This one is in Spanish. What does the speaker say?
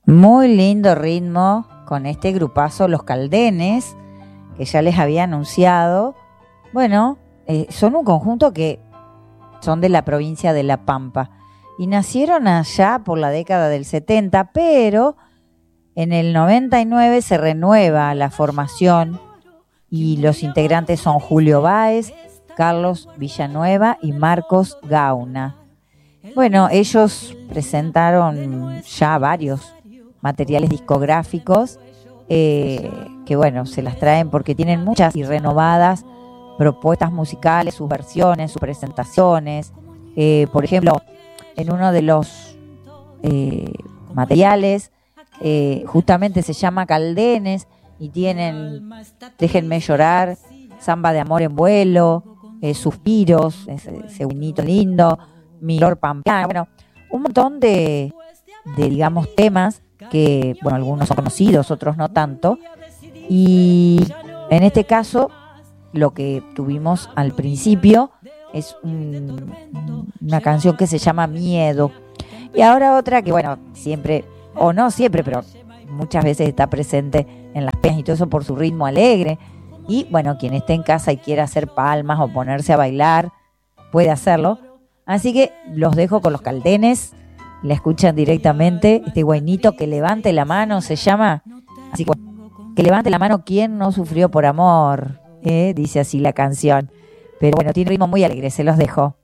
Muy lindo ritmo con este grupazo Los Caldenes, que ya les había anunciado. Bueno, son un conjunto que son de la provincia de La Pampa y nacieron allá por la década del 70, pero en el 99 se renueva la formación y los integrantes son Julio Báez, Carlos Villanueva y Marcos Gauna. Bueno, ellos presentaron ya varios materiales discográficos que bueno, se las traen porque tienen muchas y renovadas propuestas musicales, sus versiones, sus presentaciones. Por ejemplo, en uno de los materiales justamente se llama Caldenes y tienen Déjenme llorar, Samba de amor en vuelo, Suspiros, ese buenito lindo, Mi Lor Pampeano, bueno, un montón de digamos temas que, bueno, algunos son conocidos, otros no tanto, y en este caso lo que tuvimos al principio es una canción que se llama Miedo, y ahora otra que, bueno, siempre, o no siempre, pero muchas veces está presente en las peñas y todo eso por su ritmo alegre, y bueno, quien esté en casa y quiera hacer palmas o ponerse a bailar, puede hacerlo. Así que los dejo con Los Caldenes, la escuchan directamente, este guainito Que levante la mano se llama, así que que levante la mano quien no sufrió por amor, dice así la canción, pero bueno, tiene ritmo muy alegre, se los dejo.